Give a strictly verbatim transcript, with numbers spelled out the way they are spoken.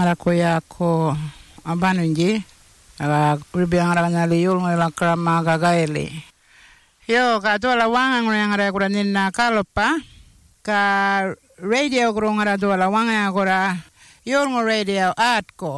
ngara ko ya ko abanunji aga ribi ngara ngali yul ngala krama gagaele yo ka to la wanga ngara ko ninna kalopa ka radio ko ngara to la wanga ko yul ngo radio at ko